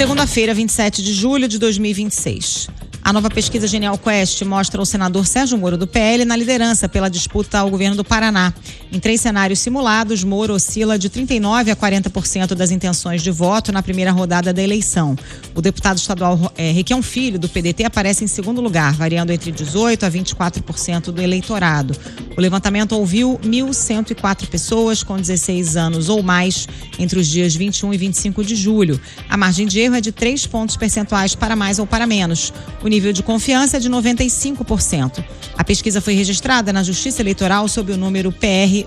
Segunda-feira, 27 de julho de 2026. A nova pesquisa Genial Quest mostra o senador Sérgio Moro do PL na liderança pela disputa ao governo do Paraná. Em 3 cenários simulados, Moro oscila de 39% a 40% das intenções de voto na primeira rodada da eleição. O deputado estadual Requião Filho, do PDT, aparece em segundo lugar, variando entre 18% a 24% do eleitorado. O levantamento ouviu 1.104 pessoas com 16 anos ou mais entre os dias 21 e 25 de julho. A margem de erro é de 3 pontos percentuais para mais ou para menos. O nível de confiança é de 95%. A pesquisa foi registrada na Justiça Eleitoral sob o número PR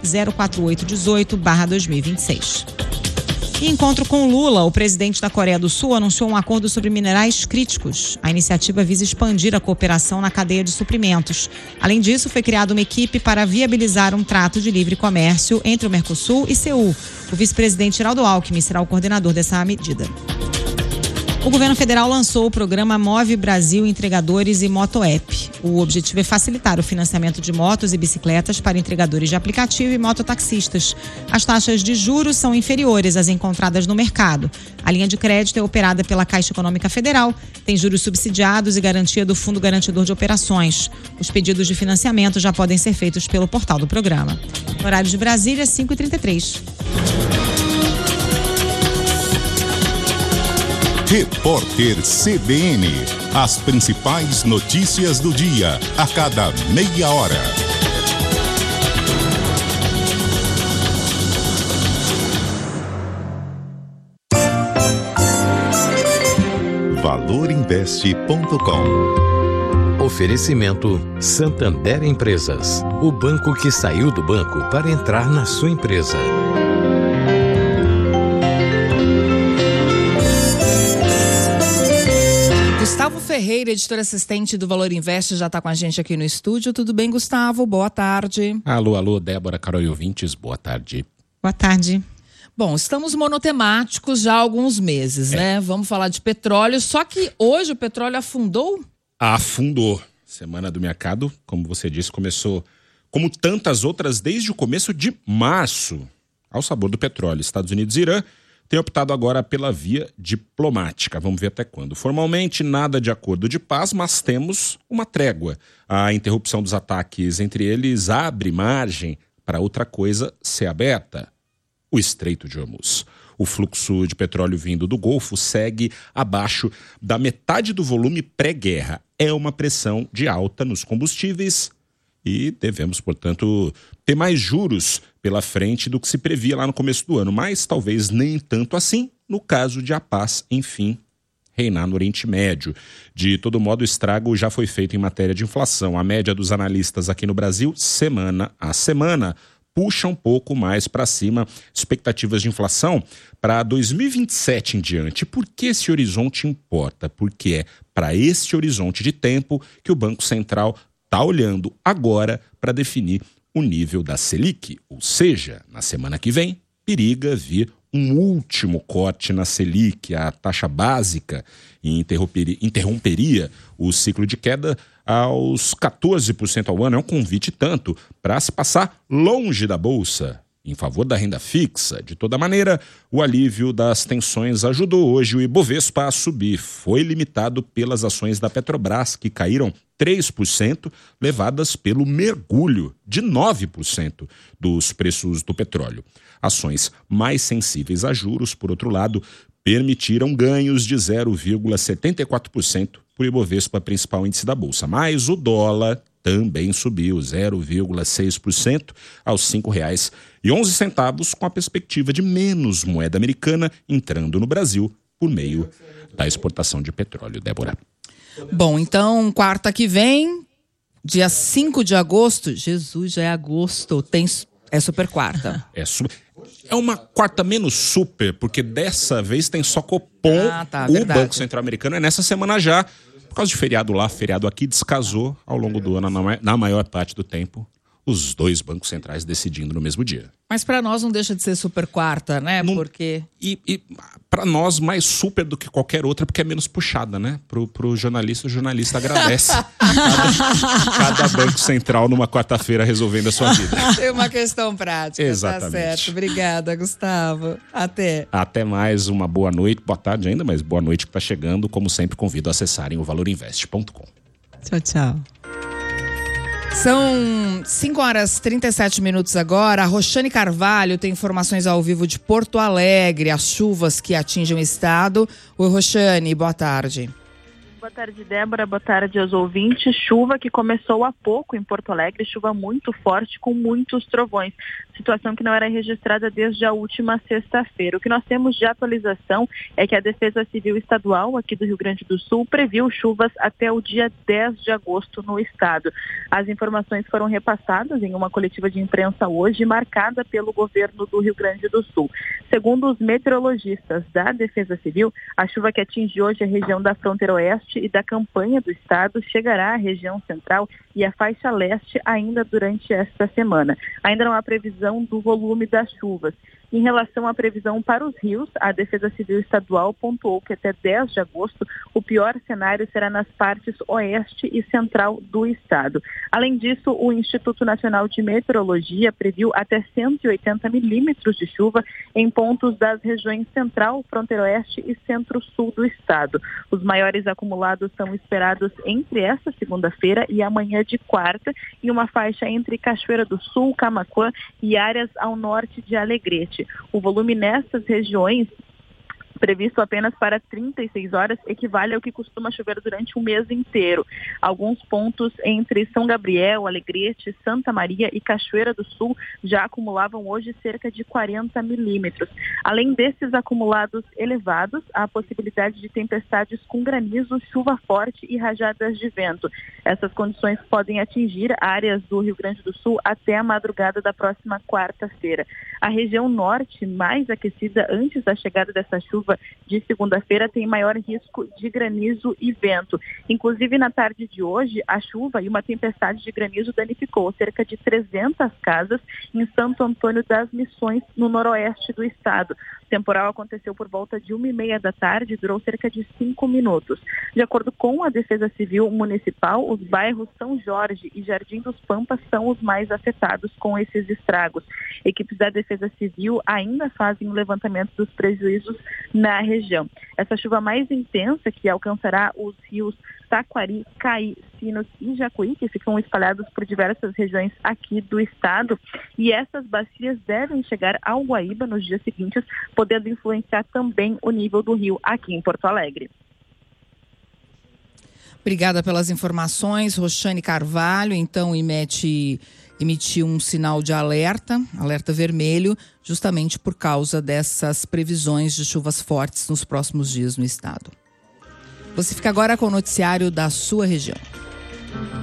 04818/2026. Em encontro com Lula, o presidente da Coreia do Sul anunciou um acordo sobre minerais críticos. A iniciativa visa expandir a cooperação na cadeia de suprimentos. Além disso, foi criada uma equipe para viabilizar um trato de livre comércio entre o Mercosul e Seul. O vice-presidente Geraldo Alckmin será o coordenador dessa medida. O governo federal lançou o programa Move Brasil Entregadores e Motoapp. O objetivo é facilitar o financiamento de motos e bicicletas para entregadores de aplicativo e mototaxistas. As taxas de juros são inferiores às encontradas no mercado. A linha de crédito é operada pela Caixa Econômica Federal, tem juros subsidiados e garantia do Fundo Garantidor de Operações. Os pedidos de financiamento já podem ser feitos pelo portal do programa. No horário de Brasília, 5h33. Repórter CBN. As principais notícias do dia, a cada meia hora. valorinvest.com. Oferecimento Santander Empresas. O banco que saiu do banco para entrar na sua empresa. Gustavo Ferreira, editor assistente do Valor Invest, já está com a gente aqui no estúdio. Tudo bem, Gustavo? Boa tarde. Alô, Débora, Carol e ouvintes, boa tarde. Boa tarde. Bom, estamos monotemáticos já há alguns meses, né? Vamos falar de petróleo, só que hoje o petróleo afundou? Afundou. Semana do mercado, como você disse, começou como tantas outras desde o começo de março. Ao sabor do petróleo, Estados Unidos e Irã tem optado agora pela via diplomática. Vamos ver até quando. Formalmente, nada de acordo de paz, mas temos uma trégua. A interrupção dos ataques entre eles abre margem para outra coisa ser aberta: o Estreito de Hormuz. O fluxo de petróleo vindo do Golfo segue abaixo da metade do volume pré-guerra. É uma pressão de alta nos combustíveis e devemos, portanto, ter mais juros pela frente do que se previa lá no começo do ano, mas talvez nem tanto assim no caso de a paz, enfim, reinar no Oriente Médio. De todo modo, o estrago já foi feito em matéria de inflação. A média dos analistas aqui no Brasil, semana a semana, puxa um pouco mais para cima expectativas de inflação para 2027 em diante. Por que esse horizonte importa? Porque é para esse horizonte de tempo que o Banco Central está olhando agora para definir o nível da Selic, ou seja, na semana que vem, periga vir um último corte na Selic, a taxa básica, e interromperia o ciclo de queda aos 14% ao ano. É um convite tanto para se passar longe da Bolsa, em favor da renda fixa. De toda maneira, o alívio das tensões ajudou hoje o Ibovespa a subir. Foi limitado pelas ações da Petrobras, que caíram 3%, levadas pelo mergulho de 9% dos preços do petróleo. Ações mais sensíveis a juros, por outro lado, permitiram ganhos de 0,74% por Ibovespa, principal índice da Bolsa. Mas o dólar também subiu 0,6% aos R$ 5,11, com a perspectiva de menos moeda americana entrando no Brasil por meio da exportação de petróleo. Débora. Bom, então, quarta que vem, dia 5 de agosto, Jesus, já é agosto, é super quarta. É uma quarta menos super, porque dessa vez tem só Copom, o Banco Central Americano, é nessa semana já. Por causa de feriado lá, feriado aqui, descasou ao longo do ano, na maior parte do tempo, os dois bancos centrais decidindo no mesmo dia. Mas para nós não deixa de ser super quarta, né? Não, porque... E para nós, mais super do que qualquer outra, porque é menos puxada, né? Pro jornalista, o jornalista agradece cada banco central numa quarta-feira resolvendo a sua vida. É uma questão prática. Exatamente. Tá certo. Obrigada, Gustavo. Até. Até mais, uma boa noite, boa tarde ainda, mas boa noite que tá chegando. Como sempre, convido a acessarem o valorinvest.com. Tchau, tchau. São 5h37 agora. A Roxane Carvalho tem informações ao vivo de Porto Alegre, as chuvas que atingem o estado. Oi, Roxane, boa tarde. Boa tarde, Débora. Boa tarde aos ouvintes. Chuva que começou há pouco em Porto Alegre, chuva muito forte com muitos trovões. Situação que não era registrada desde a última sexta-feira. O que nós temos de atualização é que a Defesa Civil Estadual aqui do Rio Grande do Sul previu chuvas até o dia 10 de agosto no estado. As informações foram repassadas em uma coletiva de imprensa hoje, marcada pelo governo do Rio Grande do Sul. Segundo os meteorologistas da Defesa Civil, a chuva que atinge hoje a região da fronteira oeste e da campanha do estado chegará à região central e à faixa leste ainda durante esta semana. Ainda não há previsão do volume das chuvas. Em relação à previsão para os rios, a Defesa Civil Estadual pontuou que até 10 de agosto o pior cenário será nas partes oeste e central do estado. Além disso, o Instituto Nacional de Meteorologia previu até 180 milímetros de chuva em pontos das regiões central, fronteira oeste e centro-sul do estado. Os maiores acumulados são esperados entre esta segunda-feira e amanhã de quarta, em uma faixa entre Cachoeira do Sul, Camaquã e áreas ao norte de Alegrete. O volume nessas regiões, previsto apenas para 36 horas, equivale ao que costuma chover durante um mês inteiro. Alguns pontos entre São Gabriel, Alegrete, Santa Maria e Cachoeira do Sul já acumulavam hoje cerca de 40 milímetros. Além desses acumulados elevados, há a possibilidade de tempestades com granizo, chuva forte e rajadas de vento. Essas condições podem atingir áreas do Rio Grande do Sul até a madrugada da próxima quarta-feira. A região norte, mais aquecida antes da chegada dessa chuva de segunda-feira, tem maior risco de granizo e vento. Inclusive, na tarde de hoje, a chuva e uma tempestade de granizo danificou cerca de 300 casas em Santo Antônio das Missões, no noroeste do estado. O temporal aconteceu por volta de 1h30 da tarde e durou cerca de 5 minutos. De acordo com a Defesa Civil Municipal, os bairros São Jorge e Jardim dos Pampas são os mais afetados com esses estragos. Equipes da Defesa Civil ainda fazem o levantamento dos prejuízos na região. Essa chuva mais intensa, que alcançará os rios Taquari, Caí, Sinos e Jacuí, que ficam espalhados por diversas regiões aqui do estado, e essas bacias devem chegar ao Guaíba nos dias seguintes, podendo influenciar também o nível do rio aqui em Porto Alegre. Obrigada pelas informações, Roxane Carvalho. Então, emitiu um sinal de alerta vermelho, justamente por causa dessas previsões de chuvas fortes nos próximos dias no estado. Você fica agora com o noticiário da sua região.